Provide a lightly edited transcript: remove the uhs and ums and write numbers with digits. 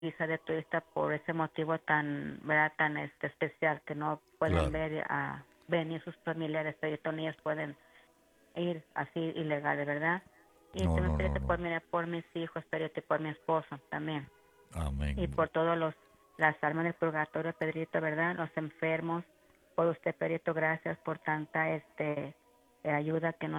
visa de turista por ese motivo tan, ¿verdad? Tan especial que no pueden Claro. ver a venir sus familiares, pero ellos pueden ir así ilegales, ¿verdad? Y No, también no, no, pedíte no. por mis hijos, pedíte por mi esposo también. Y Amén. por todos las almas del purgatorio, Pedrito, ¿verdad? Los enfermos, por usted, Pedrito, gracias por tanta ayuda que nos